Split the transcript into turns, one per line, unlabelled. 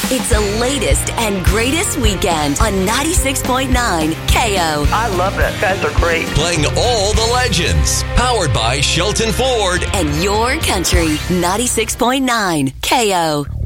It's the latest and greatest weekend on 96.9 KO.
I love it. You guys are great.
Playing all the legends. Powered by Shelton Ford.
And your country, 96.9 KO.